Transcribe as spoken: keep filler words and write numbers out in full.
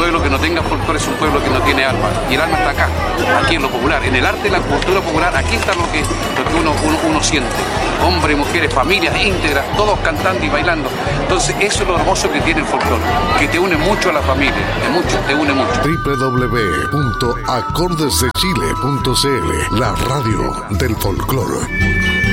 pueblo que no tenga folclore es un pueblo que no tiene alma. Y el alma está acá, aquí en lo popular. En el arte y la cultura popular, aquí está lo que, lo que uno, uno, uno siente. Hombres, mujeres, familias íntegras, todos cantando y bailando. Entonces, eso es lo hermoso que tiene el folclore, que te une mucho a la familia, es mucho, te une mucho. doble u doble u doble u punto acordes de chile punto c l, la radio del folclore.